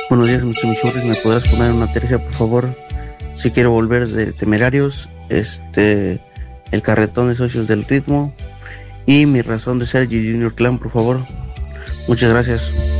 Buenos días, Mr. Michurri. ¿Me podrás poner una tercia, por favor? Si quiero volver de Temerarios, el carretón de Socios del Ritmo y mi razón de ser G Junior Clan, por favor. Muchas gracias.